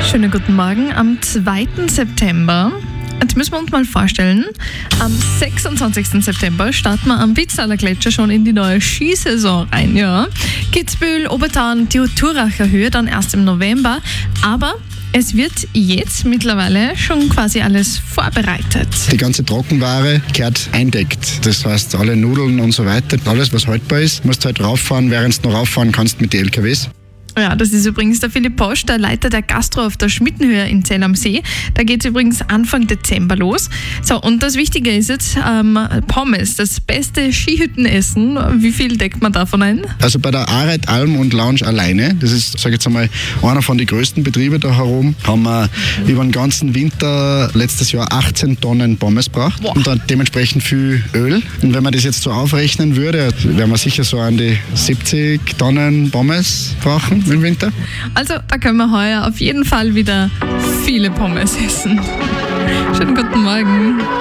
Schönen guten Morgen. Am 2. September, jetzt müssen wir uns mal vorstellen, am 26. September starten wir am Vitztaler Gletscher schon in die neue Skisaison rein. Ja. Kitzbühel, Obertauern, die Thuracher Höhe dann erst im November, aber es wird jetzt mittlerweile schon quasi alles vorbereitet. Die ganze Trockenware gehört eindeckt. Das heißt, alle Nudeln und so weiter, alles was haltbar ist, musst halt rauffahren, während du noch rauffahren kannst mit den LKWs. Ja, das ist übrigens der Philipp Posch, der Leiter der Gastro auf der Schmittenhöhe in Zell am See. Da geht es übrigens Anfang Dezember los. So, und das Wichtige ist jetzt Pommes, das beste Skihüttenessen. Wie viel deckt man davon ein? Also bei der Aret Alm und Lounge alleine, das ist, sage ich jetzt einmal, einer von den größten Betrieben da herum, haben wir über den ganzen Winter letztes Jahr 18 Tonnen Pommes gebraucht. Boah. Und dann dementsprechend viel Öl. Und wenn man das jetzt so aufrechnen würde, werden wir sicher so an die 70 Tonnen Pommes brauchen im Winter. Also da können wir heuer auf jeden Fall wieder viele Pommes essen. Schönen guten Morgen.